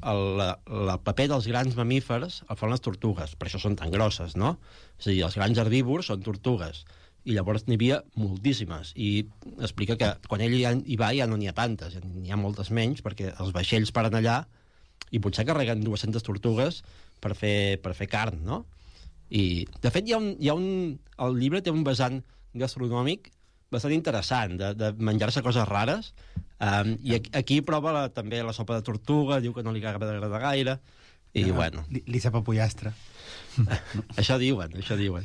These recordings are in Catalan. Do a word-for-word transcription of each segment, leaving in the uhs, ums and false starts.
el, el paper dels grans mamífers el fan les tortugues, per això són tan grosses, no? És a dir, els grans herbívors són tortugues, i llavors n'hi havia moltíssimes, i explica que quan ell hi, ha, hi va ja no n'hi ha tantes, n'hi ha moltes menys, perquè els vaixells paren allà i potser carreguen dues-centes tortugues per fer, per fer carn, no? I, de fet, hi ha un, hi ha un, el llibre té un vessant gastronòmic bastant interessant, de, de menjar-se coses rares, um, i aquí, aquí prova la, també la sopa de tortuga, diu que no li acaba d'agradar gaire, i ja, bueno... Li, li sap a pollastre. Això diuen, això diuen.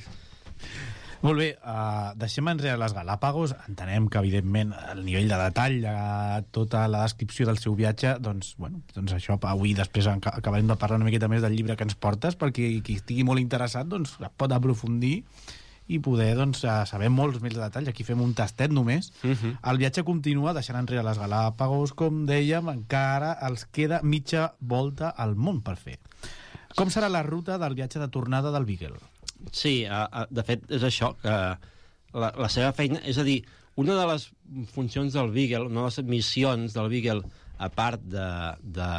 Molt bé, uh, deixem enrere les Galàpagos. Entenem que, evidentment, el nivell de detall de tota la descripció del seu viatge, doncs, bueno, doncs això, avui després acabarem de parlar una miqueta més del llibre que ens portes, perquè qui estigui molt interessat doncs, pot aprofundir i poder doncs, saber molts més detalls. Aquí fem un tastet només. Uh-huh. El viatge continua, deixant enrere les Galàpagos, com dèiem, encara els queda mitja volta al món per fer. Com serà la ruta del viatge de tornada del Beagle? Sí, de fet és això, que la, la seva feina, és a dir, una de les funcions del Beagle, una de les missions del Beagle, a part de, de,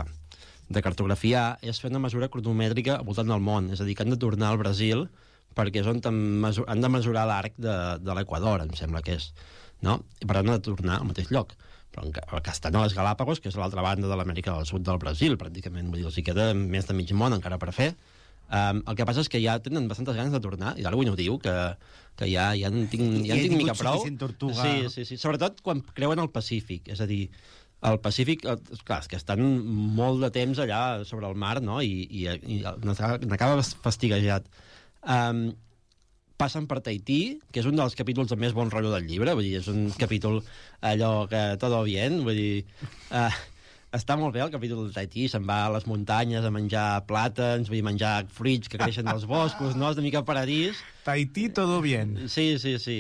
de cartografiar, és fer una mesura cronomètrica al voltant del món, és a dir, que han de tornar al Brasil perquè és on han de mesurar l'arc de, de l'Equador, em sembla que és, no? I per tant han de tornar al mateix lloc. Però el que estan a les Galàpagos, que és a l'altra banda de l'Amèrica del Sud del Brasil, pràcticament, vull dir, els hi queda més de mig món encara per fer. Um, el que passa és que ja tenen bastantes ganes de tornar, i Darwin ho diu, que, que ja, ja en tinc, ja en tinc mica prou. Sí, sí, sí. Sobretot quan creuen el Pacífic, és a dir, el Pacífic, clar, és que estan molt de temps allà sobre el mar, no? I, i, i n'acaba fastiguejat. Um, passen per Tahití, que és un dels capítols de més bon rotllo del llibre, vull dir, és un capítol allò que todo bien, vull dir... Uh, està molt bé el capítol de Tahití, se'n va a les muntanyes a menjar plàtans, vull dir, menjar fruits que creixen als boscos, no? És una mica paradís. Tahití, todo bien. Sí, sí, sí.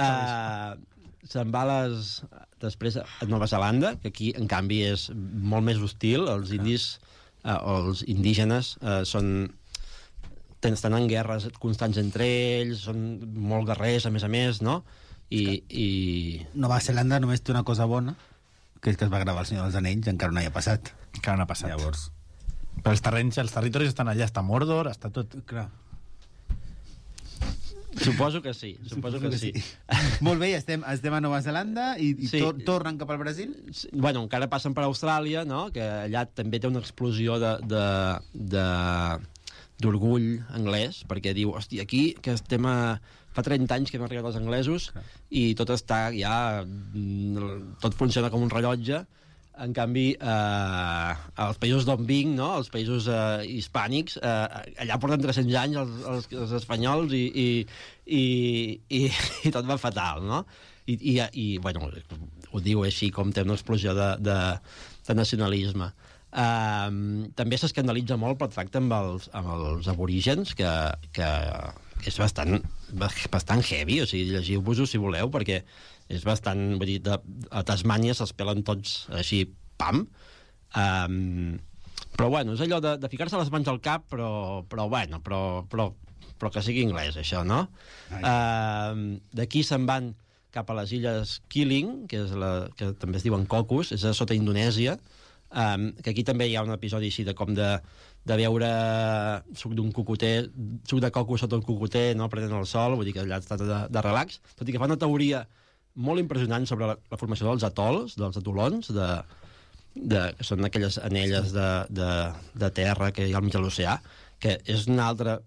Uh, se'n va a les... després a Nova Zelanda, que aquí, en canvi, és molt més hostil. Els indis, uh, o els indígenes, uh, són... estan en guerres constants entre ells, són molt guerrers, a més a més, no? I, i... Nova Zelanda només té una cosa bona, que és que es va gravar El Senyor dels Anells, encara no hi ha passat. Encara no ha passat. Llavors... Però els terrenys, els territoris estan allà, està Mordor, està tot... Clar. Suposo que sí, suposo, suposo que, que sí. sí. Molt bé, estem, estem a Nova Zelanda i, i sí. tor tornen cap al Brasil? Sí. Bueno, encara passen per Austràlia, no? Que allà també té una explosió de... de, de d'orgull anglès, perquè diu, hòstia, aquí que estem a... fa trenta anys que hem arribat els anglesos i tot està ja... tot funciona com un rellotge. En canvi, eh, als països d'on vinc, no? Els països eh, hispànics, eh, allà porten tres-cents anys els, els, els espanyols i, i, i, i, i tot va fatal, no? I, i, i bueno, ho diu així, com té una explosió de, de, de nacionalisme. Uh, també s'escandalitza molt pel tracte amb els, amb els aborígens, que, que és bastant, bastant heavy, o sigui, llegiu-vos-ho si voleu, perquè és bastant, vull dir, de, a Tasmània se'ls pelen tots així, pam. Um, però bueno, és allò de, de ficar-se les mans al cap, però, però bueno, però, però, però que sigui anglès, això, no? Uh, d'aquí se'n van cap a les illes Keeling, que, és la, que també es diuen Cocos, és a sota Indonèsia. Um, que aquí també hi ha un episodi així de com de, de veure suc d'un cocoter, suc de coco sota un cocoter, no, prenent el sol, vull dir que allà està de, de relax, tot i que fa una teoria molt impressionant sobre la, la formació dels atols, dels atolons, de, de, que són aquelles anelles de, de, de terra que hi ha al mig de l'oceà, que és una altra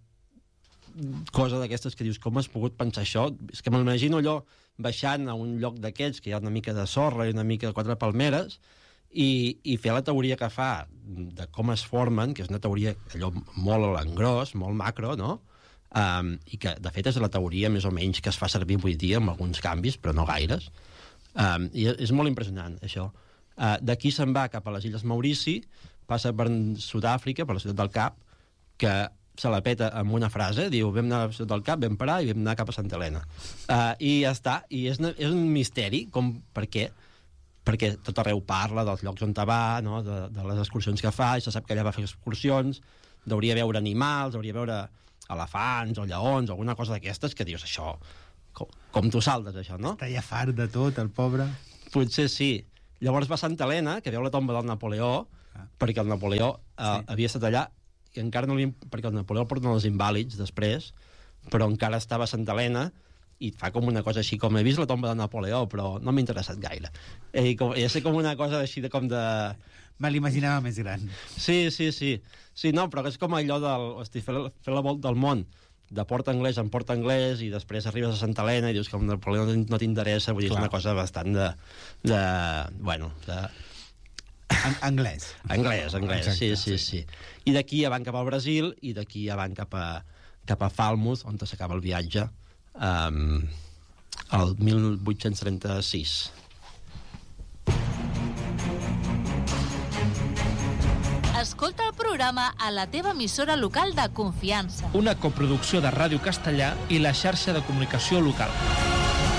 cosa d'aquestes que dius, com has pogut pensar això? És que m'imagino allò baixant a un lloc d'aquests que hi ha una mica de sorra i una mica de quatre palmeres, I, i fer la teoria que fa de com es formen, que és una teoria allò molt a l'engròs, molt macro, no? Um, i que de fet és la teoria més o menys que es fa servir avui dia amb alguns canvis, però no gaires. Um, i és molt impressionant això. Uh, d'aquí se'n va cap a les Illes Maurici, passa per Sud-àfrica, per la ciutat del Cap, que se la peta amb una frase, diu, vam anar a la ciutat del Cap, vam parar i vam anar cap a Santa Helena. Uh, I ja està, i és, una, és un misteri, com per què? Perquè tot arreu parla dels llocs on va, no? de, de les excursions que fa, i se sap que allà va fer excursions, hauria veure animals, hauria veure elefants o lleons, o alguna cosa d'aquestes, que dius, això, com, com tu saltes, això, no? Està ja fart de tot, el pobre. Potser sí. Llavors va a Santa Helena, que veu la tomba del Napoleó, perquè el Napoleó eh, Sí. havia estat allà i encara no li... perquè el Napoleó el porten els invàlids després, però encara estava a Santa Helena i fa com una cosa així, com he vist la tomba de Napoleó, però no m'ha interessat gaire. I com, i és com una cosa així de com de... Me l'imaginava més gran. Sí, sí, sí. Sí, no, però és com allò del... Hosti, fer, la, fer la volta del món de port anglès en port anglès i després arribes a Santa Helena i dius que el Napoleó no t'interessa, vull dir, Clar. és una cosa bastant de... de bueno, de... En anglès. Anglès, anglès, Exacte, sí, sí, sí. I d'aquí ja van cap al Brasil i d'aquí ja van cap a, cap a Falmouth, on s'acaba el viatge, um, el mil vuit-cents trenta-sis. Escolta el programa a la teva emissora local de confiança. Una coproducció de Ràdio Castellà i la xarxa de comunicació local.